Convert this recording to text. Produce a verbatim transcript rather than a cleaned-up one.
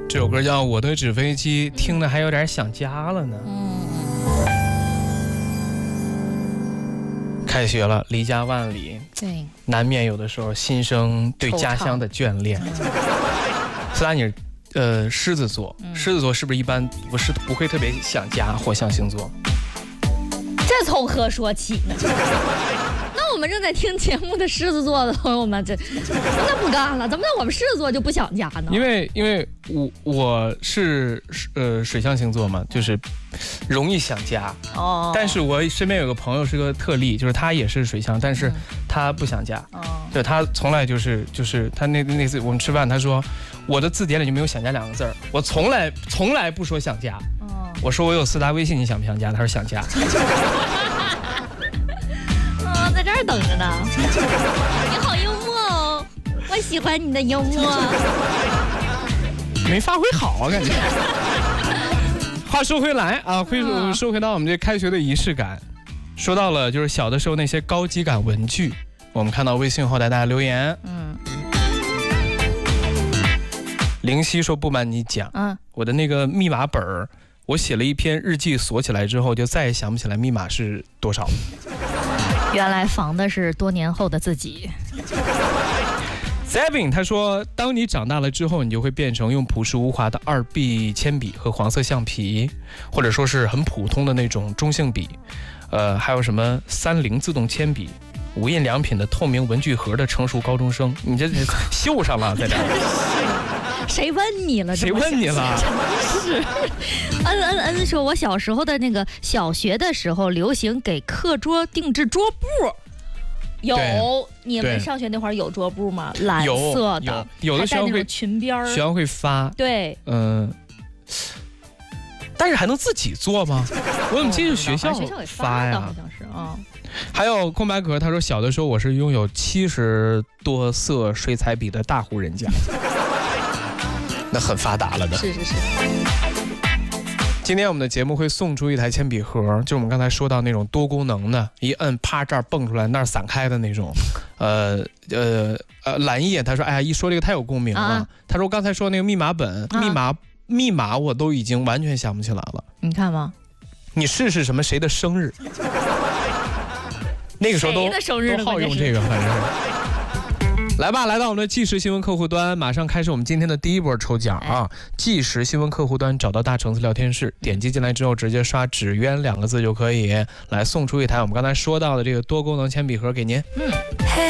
这首歌叫《我的纸飞机》，听着还有点想家了呢。 嗯， 开学了，离家万里， 对， 难免有的时候心生对家乡的眷恋。斯拉，你是呃狮子座， 嗯狮子座是不是一般不是不会特别想家？火象星座， 这从何说起呢？那我们正在听节目的狮子座的朋友们，这那不干了，怎么我们狮子座就不想家呢？ 因为因为我我是呃水象星座嘛，就是容易想家。 哦， 但是我身边有个朋友是个特例，就是他也是水象，但是他不想家。 哦， 对，他从来就是就是他那那次我们吃饭，他说我的字典里就没有想家两个字儿，我从来从来不说想家。 哦， 我说我有四大微信，你想不想家？他说想家。 哦，在这儿等着呢。你好幽默哦，我喜欢你的幽默。 没发挥好啊，感觉。话说回来啊，回说回到我们这开学的仪式感，说到了就是小的时候那些高级感文具，我们看到微信后台大家留言， 嗯， 灵犀说不瞒你讲， 嗯， 我的那个密码本儿，我写了一篇日记，锁起来之后就再也想不起来密码是多少。 原来防的是多年后的自己。 Savin 他说，当你长大了之后，你就会变成用朴实无华的二 B 铅笔和黄色橡皮，或者说是很普通的那种中性笔，呃，还有什么三菱自动铅笔、无印良品的透明文具盒的成熟高中生，你这是秀上了在这儿。 谁问你了？ 谁问你了？ 是，恩恩恩说，我小时候的那个小学的时候，流行给课桌定制桌布。有，你们上学那会儿有桌布吗？蓝色的， 有, 有的学校会裙边， 学校会发。 对， 嗯、呃，但是还能自己做吗？我怎么记得学校发呀？ 好像是啊。 还有空白格，他说小的时候我是拥有七十多色水彩笔的大户人家，那很发达了的。 是是是。 今天我们的节目会送出一台铅笔盒，就是我们刚才说到那种多功能的，一摁啪这儿蹦出来，那儿散开的那种。呃呃呃，蓝叶他说，哎呀，一说这个太有共鸣了。啊、他说刚才说那个密码本，啊、密码密码我都已经完全想不起来了。 你看吗？ 你试试什么谁的生日？那个时候都都好用这个，反正是。来吧，来到我们的即时新闻客户端，马上开始我们今天的第一波抽奖啊！即时新闻客户端找到大橙子聊天室，点击进来之后直接刷纸鸢两个字就可以来送出一台我们刚才说到的这个多功能铅笔盒给您。嗯。